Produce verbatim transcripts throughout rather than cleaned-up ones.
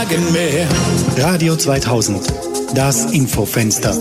sagen mehr. Radio zweitausend, das Infofenster.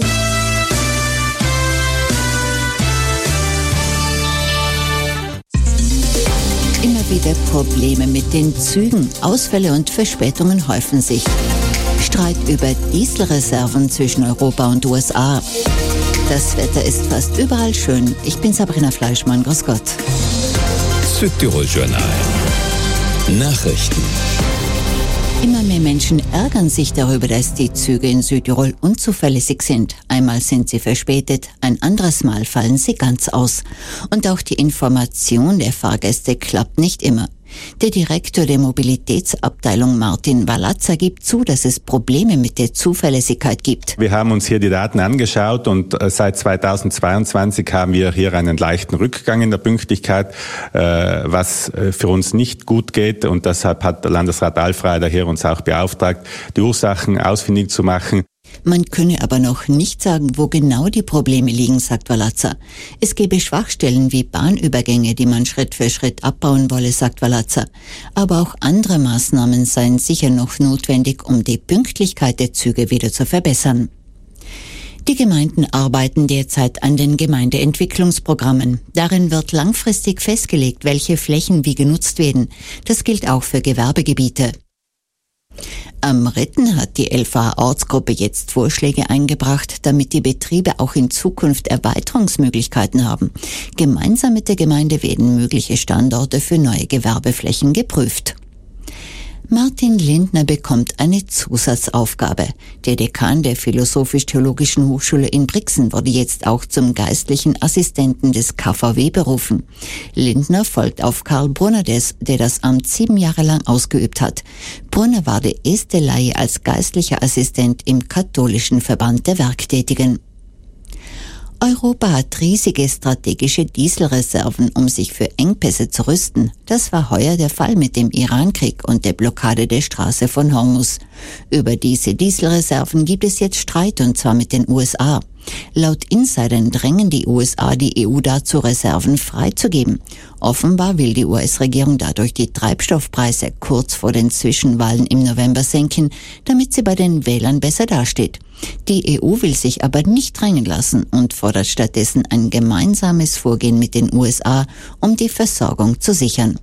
Immer wieder Probleme mit den Zügen. Ausfälle und Verspätungen häufen sich. Streit über Dieselreserven zwischen Europa und U S A. Das Wetter ist fast überall schön. Ich bin Sabrina Fleischmann. Grüß Gott. Südtirol Journal. Nachrichten. Immer mehr Menschen ärgern sich darüber, dass die Züge in Südtirol unzuverlässig sind. Einmal sind sie verspätet, ein anderes Mal fallen sie ganz aus. Und auch die Information der Fahrgäste klappt nicht immer. Der Direktor der Mobilitätsabteilung Martin Walazza gibt zu, dass es Probleme mit der Zuverlässigkeit gibt. Wir haben uns hier die Daten angeschaut und seit zweitausendzweiundzwanzig haben wir hier einen leichten Rückgang in der Pünktlichkeit, was für uns nicht gut geht. Und deshalb hat der Landesrat Alfreider hier uns auch beauftragt, die Ursachen ausfindig zu machen. Man könne aber noch nicht sagen, wo genau die Probleme liegen, sagt Walazza. Es gebe Schwachstellen wie Bahnübergänge, die man Schritt für Schritt abbauen wolle, sagt Walazza. Aber auch andere Maßnahmen seien sicher noch notwendig, um die Pünktlichkeit der Züge wieder zu verbessern. Die Gemeinden arbeiten derzeit an den Gemeindeentwicklungsprogrammen. Darin wird langfristig festgelegt, welche Flächen wie genutzt werden. Das gilt auch für Gewerbegebiete. Am Ritten hat die L V A-Ortsgruppe jetzt Vorschläge eingebracht, damit die Betriebe auch in Zukunft Erweiterungsmöglichkeiten haben. Gemeinsam mit der Gemeinde werden mögliche Standorte für neue Gewerbeflächen geprüft. Martin Lindner bekommt eine Zusatzaufgabe. Der Dekan der Philosophisch-Theologischen Hochschule in Brixen wurde jetzt auch zum geistlichen Assistenten des K V W berufen. Lindner folgt auf Karl Brunner, der das Amt sieben Jahre lang ausgeübt hat. Brunner war der erste Laie als geistlicher Assistent im katholischen Verband der Werktätigen. Europa hat riesige strategische Dieselreserven, um sich für Engpässe zu rüsten. Das war heuer der Fall mit dem Irankrieg und der Blockade der Straße von Hormuz. Über diese Dieselreserven gibt es jetzt Streit, und zwar mit den U S A. Laut Insidern drängen die U S A die E U dazu, Reserven freizugeben. Offenbar will die U S-Regierung dadurch die Treibstoffpreise kurz vor den Zwischenwahlen im November senken, damit sie bei den Wählern besser dasteht. Die E U will sich aber nicht drängen lassen und fordert stattdessen ein gemeinsames Vorgehen mit den U S A, um die Versorgung zu sichern.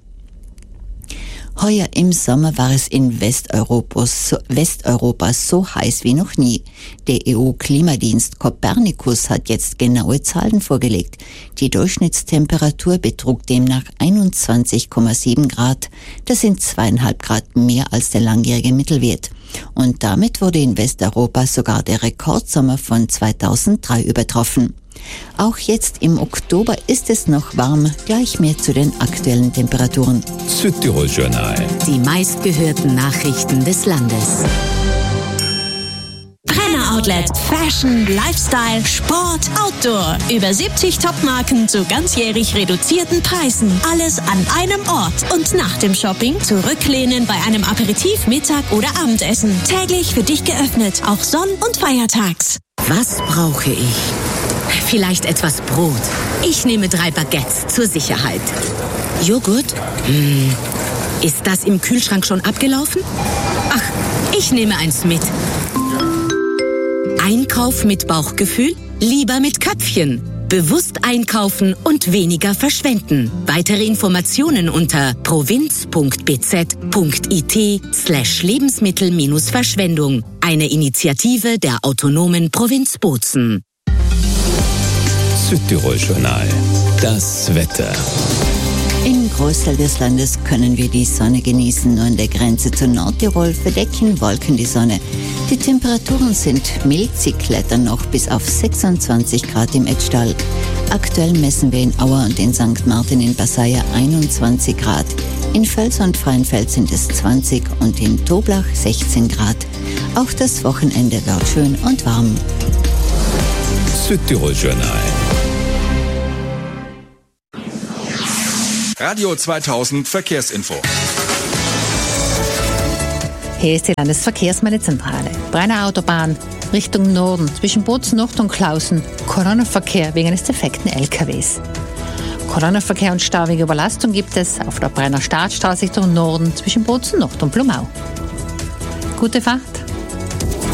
Heuer im Sommer war es in Westeuropa so, Westeuropa so heiß wie noch nie. Der E U-Klimadienst Copernicus hat jetzt genaue Zahlen vorgelegt. Die Durchschnittstemperatur betrug demnach einundzwanzig Komma sieben Grad. Das sind zweieinhalb Grad mehr als der langjährige Mittelwert. Und damit wurde in Westeuropa sogar der Rekordsommer von zweitausenddrei übertroffen. Auch jetzt im Oktober ist es noch warm. Gleich mehr zu den aktuellen Temperaturen. Südtirol Journal. Die meistgehörten Nachrichten des Landes. Brenner Outlet. Fashion, Lifestyle, Sport, Outdoor. Über siebzig Topmarken zu ganzjährig reduzierten Preisen. Alles an einem Ort. Und nach dem Shopping zurücklehnen bei einem Aperitif, Mittag oder Abendessen. Täglich für dich geöffnet. Auch sonn- und feiertags. Was brauche ich? Vielleicht etwas Brot. Ich nehme drei Baguettes zur Sicherheit. Joghurt? Hm. Ist das im Kühlschrank schon abgelaufen? Ach, ich nehme eins mit. Einkauf mit Bauchgefühl? Lieber mit Köpfchen. Bewusst einkaufen und weniger verschwenden. Weitere Informationen unter provinz.bz.it slash Lebensmittel-Verschwendung. Eine Initiative der autonomen Provinz Bozen. Südtirol Journal. Das Wetter. Im Großteil des Landes können wir die Sonne genießen. Nur an der Grenze zu Nordtirol verdecken Wolken die Sonne. Die Temperaturen sind mild, sie klettern noch bis auf sechsundzwanzig Grad im Etschtal. Aktuell messen wir in Auer und in Sankt Martin in Basaya einundzwanzig Grad. In Völs und Freienfeld sind es zwanzig und in Toblach sechzehn Grad. Auch das Wochenende wird schön und warm. Südtirol Journal. Radio zweitausend Verkehrsinfo. Hier ist die Landesverkehrsmeldezentrale. Brenner Autobahn Richtung Norden zwischen Bozen Nord und Klausen. Kolonnenverkehr wegen des defekten L K Ws. Kolonnenverkehr und Stau wegen Überlastung gibt es auf der Brenner Startstraße Richtung Norden zwischen Bozen Nord und Blumau. Gute Fahrt.